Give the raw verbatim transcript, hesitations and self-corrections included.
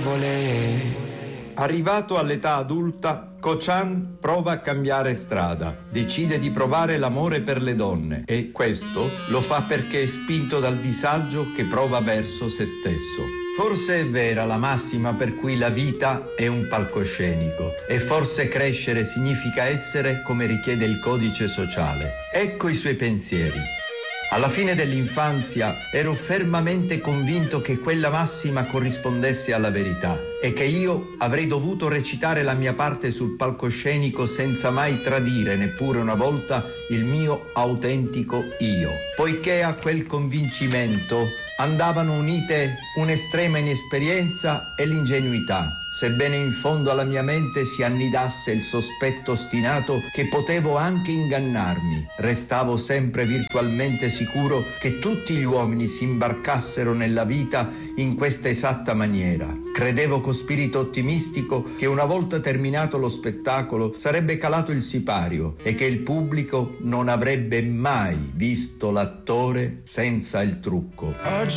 nuvole. Arrivato all'età adulta, Ko-chan prova a cambiare strada. Decide di provare l'amore per le donne e questo lo fa perché è spinto dal disagio che prova verso se stesso. Forse è vera la massima per cui la vita è un palcoscenico e forse crescere significa essere come richiede il codice sociale. Ecco i suoi pensieri. Alla fine dell'infanzia ero fermamente convinto che quella massima corrispondesse alla verità e che io avrei dovuto recitare la mia parte sul palcoscenico senza mai tradire neppure una volta il mio autentico io, poiché a quel convincimento andavano unite un'estrema inesperienza e l'ingenuità, sebbene in fondo alla mia mente si annidasse il sospetto ostinato che potevo anche ingannarmi. Restavo sempre virtualmente sicuro che tutti gli uomini si imbarcassero nella vita in questa esatta maniera. Credevo con spirito ottimistico che una volta terminato lo spettacolo sarebbe calato il sipario e che il pubblico non avrebbe mai visto l'attore senza il trucco.